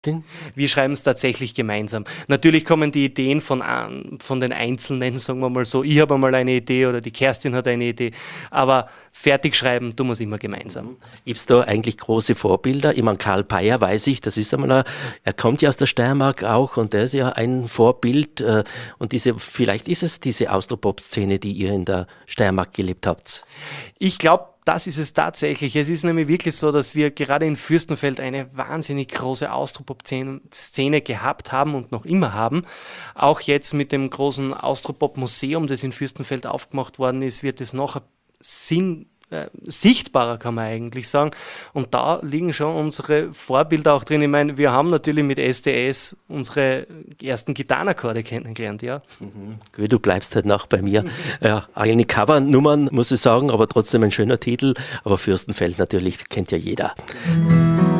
Wir schreiben es tatsächlich gemeinsam. Natürlich kommen die Ideen von den Einzelnen, sagen wir mal so. Ich habe einmal eine Idee oder die Kerstin hat eine Idee. Aber fertig schreiben tun wir es immer gemeinsam. Gibt es da eigentlich große Vorbilder? Ich meine, Karl Peyer weiß ich, das ist einmal er kommt ja aus der Steiermark auch und der ist ja ein Vorbild. Und vielleicht ist es diese Austropop-Szene, die ihr in der Steiermark gelebt habt. Ich glaube, das ist es tatsächlich. Es ist nämlich wirklich so, dass wir gerade in Fürstenfeld eine wahnsinnig große Austropop-Szene gehabt haben und noch immer haben. Auch jetzt mit dem großen Austropop-Museum, das in Fürstenfeld aufgemacht worden ist, wird es noch sichtbarer, kann man eigentlich sagen. Und da liegen schon unsere Vorbilder auch drin. Ich meine, wir haben natürlich mit SDS unsere ersten Gitarrenakkorde kennengelernt, ja. Gut, du bleibst halt noch bei mir. Ja, eine Covernummern, muss ich sagen, aber trotzdem ein schöner Titel. Aber Fürstenfeld natürlich kennt ja jeder.